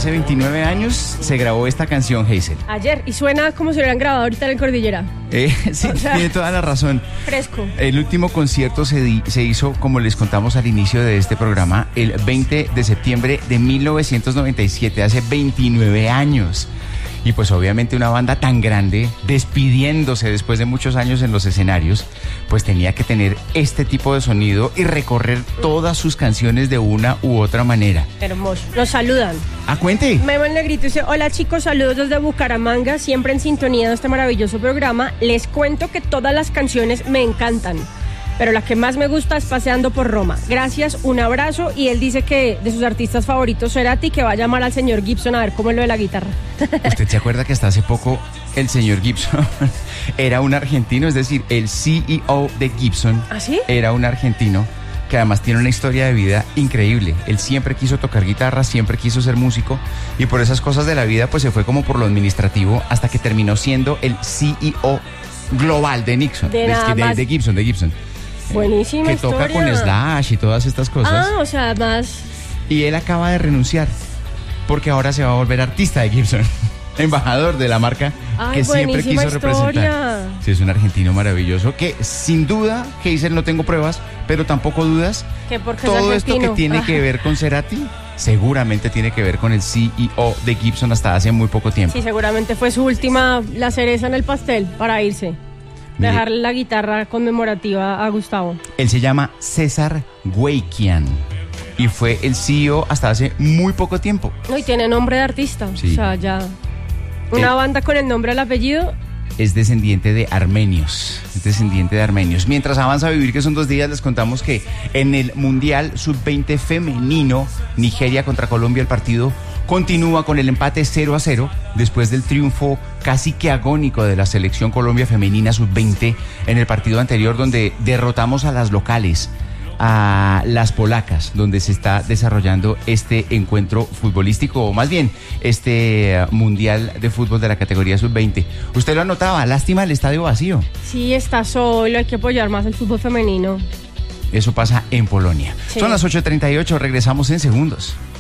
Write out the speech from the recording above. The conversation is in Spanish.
hace 29 años se grabó esta canción, Hazel. Ayer, y suena como si lo hubieran grabado ahorita en Cordillera. Sí, o sea, tiene toda la razón. Fresco. El último concierto se hizo, como les contamos al inicio de este programa, el 20 de septiembre de 1997, hace 29 años. Y pues obviamente una banda tan grande, despidiéndose después de muchos años en los escenarios, pues tenía que tener este tipo de sonido y recorrer todas sus canciones de una u otra manera. Hermoso. Nos saludan. Cuente. Memo el Negrito dice: hola chicos, saludos desde Bucaramanga, siempre en sintonía de este maravilloso programa. Les cuento que todas las canciones me encantan, pero la que más me gusta es Paseando por Roma. Gracias, un abrazo. Y él dice que de sus artistas favoritos, Cerati, que va a llamar al señor Gibson a ver cómo es lo de la guitarra. ¿Usted se acuerda que hasta hace poco el señor Gibson era un argentino? Es decir, el CEO de Gibson. ¿Ah, sí? Era un argentino que además tiene una historia de vida increíble. Él siempre quiso tocar guitarra, siempre quiso ser músico, y por esas cosas de la vida pues se fue como por lo administrativo hasta que terminó siendo el CEO global de Nixon, de Gibson. Buenísima que historia. toca con Slash y todas estas cosas. O sea, además... Y él acaba de renunciar porque ahora se va a volver artista de Gibson, embajador de la marca que siempre quiso representar. Sí, es un argentino maravilloso que sin duda, Hazel, no tengo pruebas, pero tampoco dudas que porque todo esto que tiene que ver con Cerati seguramente tiene que ver con el CEO de Gibson hasta hace muy poco tiempo. Sí, seguramente fue su última, la cereza en el pastel para irse. Mire, dejarle la guitarra conmemorativa a Gustavo. Él se llama César Gueikian y fue el CEO hasta hace muy poco tiempo. No, y tiene nombre de artista. Sí. O sea, ya una banda con el nombre al apellido. Es descendiente de armenios. Mientras avanza a vivir, que son 2 días, les contamos que en el Mundial Sub-20 femenino, Nigeria contra Colombia, el partido continúa con el empate 0-0 después del triunfo casi que agónico de la selección Colombia femenina Sub-20 en el partido anterior, donde derrotamos a las locales, a las polacas, donde se está desarrollando este encuentro futbolístico, o más bien este mundial de fútbol de la categoría Sub-20. Usted lo anotaba, lástima el estadio vacío. Sí, está solo, hay que apoyar más el fútbol femenino. Eso pasa en Polonia. Sí. Son las 8:38, regresamos en segundos.